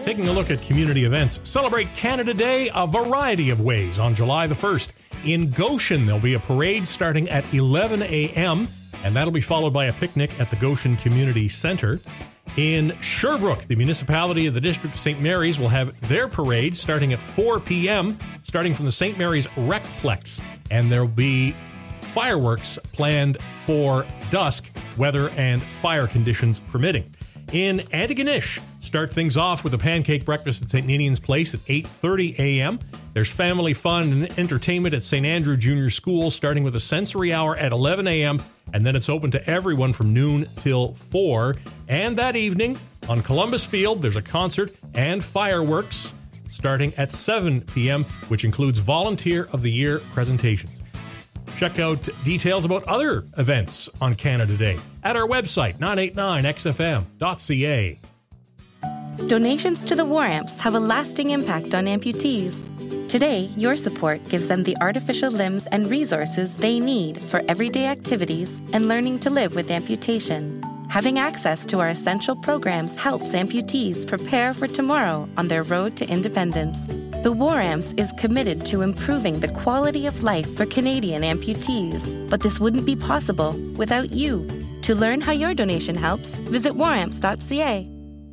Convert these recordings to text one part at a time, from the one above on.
Taking a look at community events. Celebrate Canada Day a variety of ways on July the 1st. In Goshen, there'll be a parade starting at 11 a.m., and that'll be followed by a picnic at the Goshen Community Center. In Sherbrooke, the municipality of the District of St. Mary's will have their parade starting at 4 p.m., starting from the St. Mary's Recplex, and there'll be fireworks planned for dusk, weather and fire conditions permitting. In Antigonish, start things off with a pancake breakfast at St. Ninian's Place at 8:30 a.m. There's family fun and entertainment at St. Andrew Junior School, starting with a sensory hour at 11 a.m., and then it's open to everyone from noon till 4. And that evening, on Columbus Field, there's a concert and fireworks starting at 7 p.m., which includes Volunteer of the Year presentations. Check out details about other events on Canada Day at our website, 989xfm.ca. Donations to the War Amps have a lasting impact on amputees. Today, your support gives them the artificial limbs and resources they need for everyday activities and learning to live with amputation. Having access to our essential programs helps amputees prepare for tomorrow on their road to independence. The War Amps is committed to improving the quality of life for Canadian amputees, but this wouldn't be possible without you. To learn how your donation helps, visit waramps.ca.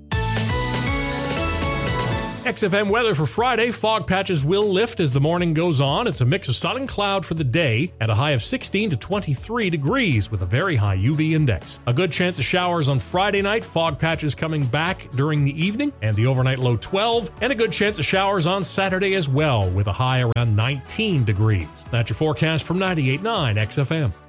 XFM weather for Friday. Fog patches will lift as the morning goes on. It's a mix of sun and cloud for the day and a high of 16 to 23 degrees with a very high UV index. A good chance of showers on Friday night. Fog patches coming back during the evening and the overnight low 12. And a good chance of showers on Saturday as well with a high around 19 degrees. That's your forecast from 98.9 XFM.